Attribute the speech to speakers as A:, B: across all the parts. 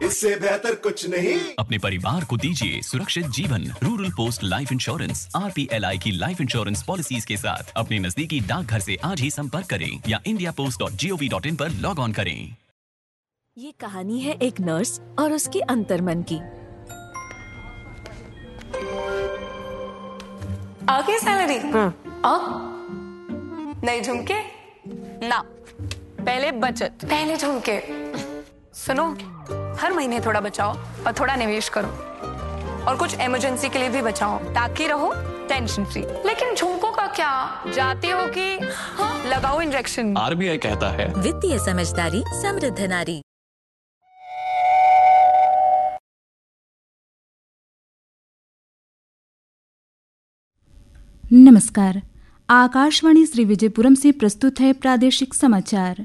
A: इससे बेहतर कुछ नहीं।
B: अपने परिवार को दीजिए सुरक्षित जीवन। Rural post life insurance RPLI की लाइफ इंश्योरेंस पॉलिसीज के साथ अपने नजदीकी डाकघर से आज ही संपर्क करें या indiapost.gov.in पर लॉग ऑन करें।
C: ये कहानी है एक नर्स और उसके अंतर्मन की।
D: आगे सैलरी अब नए झुमके ना, पहले बचत, पहले झुमके। सुनो, हर महीने थोड़ा बचाओ और थोड़ा निवेश करो और कुछ इमरजेंसी के लिए भी बचाओ ताकि रहो टेंशन फ्री। लेकिन झुमकों का क्या, जाते हो कि लगाओ इंजेक्शन।
E: RBI कहता है
C: वित्तीय समझदारी समृद्ध नारी।
F: नमस्कार, आकाशवाणी श्री विजयपुरम से प्रस्तुत है प्रादेशिक समाचार।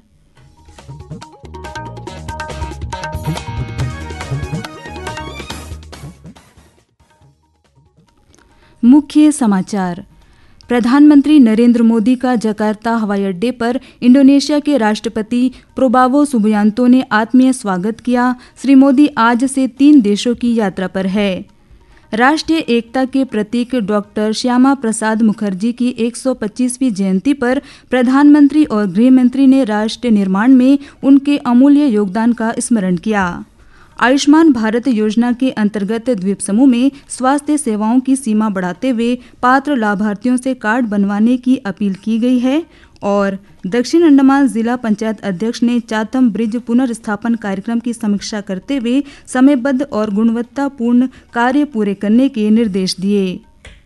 F: मुख्य समाचार। प्रधानमंत्री नरेंद्र मोदी का जकार्ता हवाई अड्डे पर इंडोनेशिया के राष्ट्रपति प्रोबावो सुबियांतो ने आत्मीय स्वागत किया। श्री मोदी आज से 3 देशों की यात्रा पर है। राष्ट्रीय एकता के प्रतीक डॉक्टर श्यामा प्रसाद मुखर्जी की 125वीं जयंती पर प्रधानमंत्री और गृहमंत्री ने राष्ट्र निर्माण में उनके अमूल्य योगदान का स्मरण किया। आयुष्मान भारत योजना के अंतर्गत द्वीप समूह में स्वास्थ्य सेवाओं की सीमा बढ़ाते हुए पात्र लाभार्थियों से कार्ड बनवाने की अपील की गई है। और दक्षिण अंडमान जिला पंचायत अध्यक्ष ने चातम ब्रिज पुनर्स्थापन कार्यक्रम की समीक्षा करते हुए समयबद्ध और गुणवत्तापूर्ण कार्य पूरे करने के निर्देश दिए।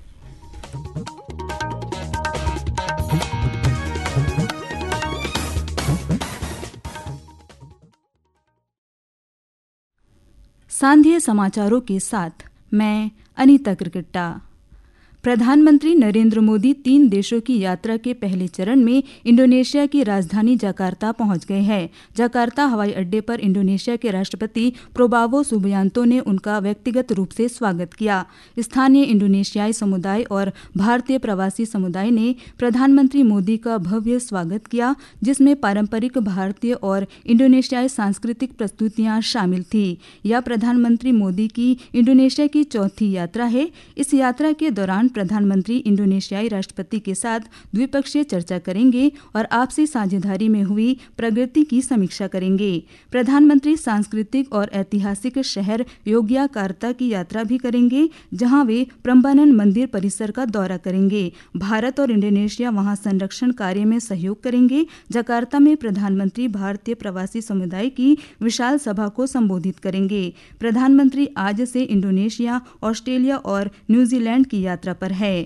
F: सांध्य समाचारों के साथ मैं अनीता क्रिकेट्टा। प्रधानमंत्री नरेंद्र मोदी 3 देशों की यात्रा के पहले चरण में इंडोनेशिया की राजधानी जकार्ता पहुंच गए हैं। जकार्ता हवाई अड्डे पर इंडोनेशिया के राष्ट्रपति प्रोबावो सुबियांतो ने उनका व्यक्तिगत रूप से स्वागत किया। स्थानीय इंडोनेशियाई समुदाय और भारतीय प्रवासी समुदाय ने प्रधानमंत्री मोदी का भव्य स्वागत किया, जिसमें पारंपरिक भारतीय और इंडोनेशियाई सांस्कृतिक प्रस्तुतियां शामिल थी। यह प्रधानमंत्री मोदी की इंडोनेशिया की चौथी यात्रा है। इस यात्रा के दौरान प्रधानमंत्री इंडोनेशियाई राष्ट्रपति के साथ द्विपक्षीय चर्चा करेंगे और आपसी साझेदारी में हुई प्रगति की समीक्षा करेंगे। प्रधानमंत्री सांस्कृतिक और ऐतिहासिक शहर योग्याकार्ता की यात्रा भी करेंगे, जहां वे प्रम्बानन मंदिर परिसर का दौरा करेंगे। भारत और इंडोनेशिया वहां संरक्षण कार्य में सहयोग करेंगे। जकार्ता में प्रधानमंत्री भारतीय प्रवासी समुदाय की विशाल सभा को संबोधित करेंगे। प्रधानमंत्री आज से इंडोनेशिया, ऑस्ट्रेलिया और न्यूजीलैंड की यात्रा पर है।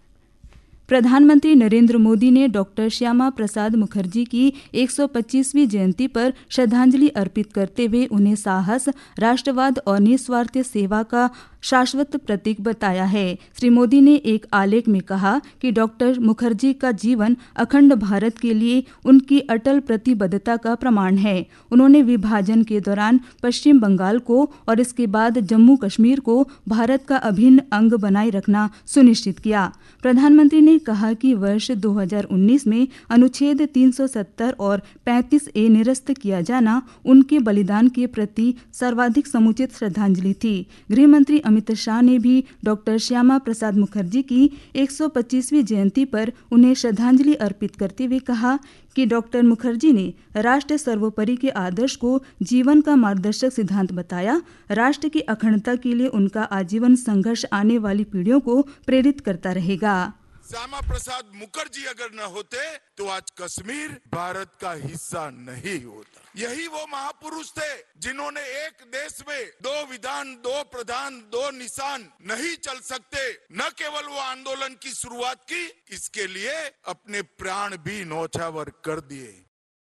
F: प्रधानमंत्री नरेंद्र मोदी ने डॉक्टर श्यामा प्रसाद मुखर्जी की 125वीं जयंती पर श्रद्धांजलि अर्पित करते हुए उन्हें साहस, राष्ट्रवाद और निस्वार्थ सेवा का शाश्वत प्रतीक बताया है। श्री मोदी ने एक आलेख में कहा कि डॉक्टर मुखर्जी का जीवन अखंड भारत के लिए उनकी अटल प्रतिबद्धता का प्रमाण है। उन्होंने विभाजन के दौरान पश्चिम बंगाल को और इसके बाद जम्मू कश्मीर को भारत का अभिन्न अंग बनाए रखना सुनिश्चित किया। प्रधानमंत्री ने कहा कि वर्ष 2019 में अनुच्छेद 370 और 35A निरस्त किया जाना उनके बलिदान के प्रति सर्वाधिक समुचित श्रद्धांजलि थी। गृहमंत्री अमित शाह ने भी डॉक्टर श्यामा प्रसाद मुखर्जी की 125वीं जयंती पर उन्हें श्रद्धांजलि अर्पित करते हुए कहा कि डॉक्टर मुखर्जी ने राष्ट्र सर्वोपरि के आदर्श को जीवन का मार्गदर्शक सिद्धांत बताया। राष्ट्र की अखंडता के लिए उनका आजीवन संघर्ष आने वाली पीढ़ियों को प्रेरित करता रहेगा।
G: श्यामा प्रसाद मुखर्जी अगर न होते तो आज कश्मीर भारत का हिस्सा नहीं होता। यही वो महापुरुष थे जिन्होंने एक देश में 2 विधान, 2 प्रधान, 2 निशान नहीं चल सकते। न केवल वो आंदोलन की शुरुआत की, इसके लिए अपने प्राण भी न्यौछावर कर दिए।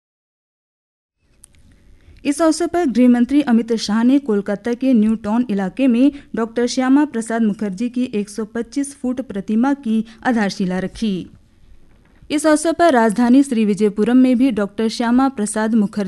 F: इस अवसर पर गृहमंत्री अमित शाह ने कोलकाता के न्यू टाउन इलाके में डॉक्टर श्यामा प्रसाद मुखर्जी की 125 फुट प्रतिमा की आधारशिला रखी। इस अवसर पर राजधानी श्री विजयपुरम में भी डॉक्टर श्यामा प्रसाद मुखर्जी